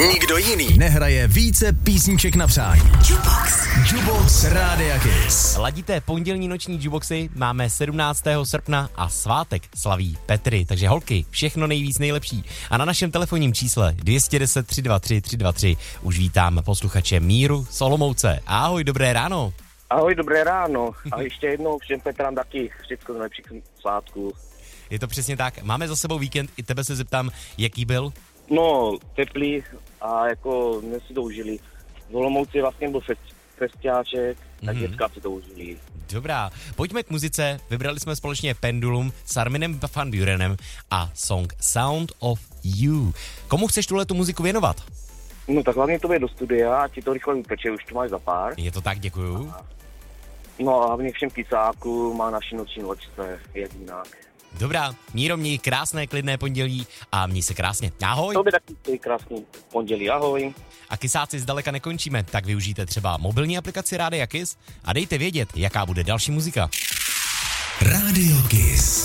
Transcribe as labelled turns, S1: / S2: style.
S1: Nikdo jiný nehraje více písniček na přání. Jukebox Rádia Kiss.
S2: Ladíte pondělní noční jukeboxy, máme 17. srpna a svátek slaví Petry, takže holky, všechno nejvíc nejlepší. A na našem telefonním čísle 210 323 323 už vítám posluchače Míru z Olomouce. Ahoj, dobré ráno.
S3: Ahoj, dobré ráno. A ještě jednou všem Petrám taky všechno nejlepší svátku.
S2: Je to přesně tak. Máme za sebou víkend, i tebe se zeptám, jaký byl?
S3: No, teplý a jako jsme si to užili. V Olomouci vlastně byl festiáček, tak děcka si to užili.
S2: Dobrá, pojďme k muzice. Vybrali jsme společně Pendulum s Arminem van Burenem a song Sound of You. Komu chceš tuhletu muziku věnovat?
S3: No tak hlavně to bude do studia a ti to rychle upeče, už to máš za pár.
S2: Je to tak, děkuju.
S3: No a hlavně všem kysákům má naši noční loďce, jak jinak.
S2: Dobrá, Míro, měj krásné klidné pondělí a měj se krásně. Ahoj.
S3: To by taky krásný pondělí, ahoj.
S2: A kysáci zdaleka nekončíme, tak využijte třeba mobilní aplikaci Rádia Kiss a dejte vědět, jaká bude další muzika.
S1: Rádio Kiss.